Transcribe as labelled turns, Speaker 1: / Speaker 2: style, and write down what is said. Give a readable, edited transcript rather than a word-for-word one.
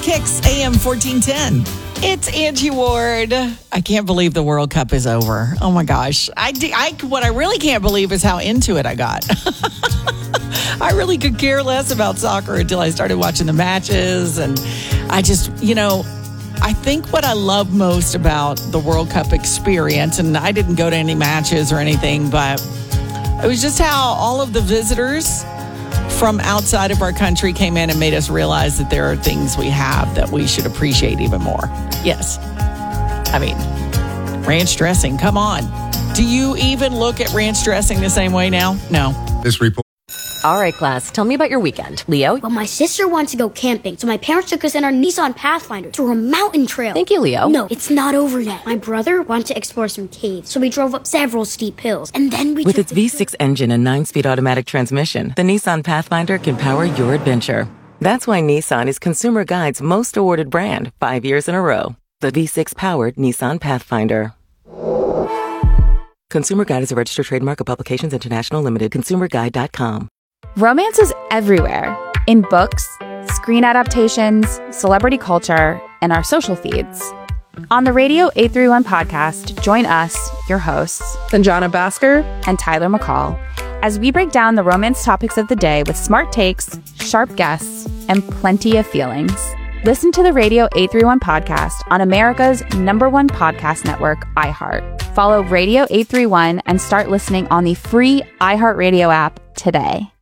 Speaker 1: Kicks AM 1410. It's Angie Ward. I can't believe the World Cup is over. Oh my gosh. What I really can't believe is how into it I got. I really could care less about soccer until I started watching the matches. And I just, I think what I love most about the World Cup experience, and I didn't go to any matches or anything, but it was just how all of the visitors from outside of our country came in and made us realize that there are things we have that we should appreciate even more. Yes. I mean, ranch dressing, come on. Do you even look at ranch dressing the same way now? No.
Speaker 2: This report.
Speaker 3: All right, class, tell me about your weekend. Leo?
Speaker 4: Well, my sister wants to go camping, so my parents took us in our Nissan Pathfinder to a mountain trail.
Speaker 3: Thank you, Leo.
Speaker 4: No, it's not over yet. My brother wanted to explore some caves, so we drove up several steep hills, and then we
Speaker 5: With its V6 engine and 9-speed automatic transmission, the Nissan Pathfinder can power your adventure. That's why Nissan is Consumer Guide's most awarded brand 5 years in a row. The V6-powered Nissan Pathfinder. Consumer Guide is a registered trademark of Publications International Limited. ConsumerGuide.com.
Speaker 6: Romance is everywhere. In books, screen adaptations, celebrity culture, and our social feeds. On the Radio 831 podcast, join us, your hosts,
Speaker 7: Sanjana Bhaskar
Speaker 6: and Tyler McCall, as we break down the romance topics of the day with smart takes, sharp guests, and plenty of feelings. Listen to the Radio 831 podcast on America's #1 podcast network, iHeart. Follow Radio 831 and start listening on the free iHeartRadio app today.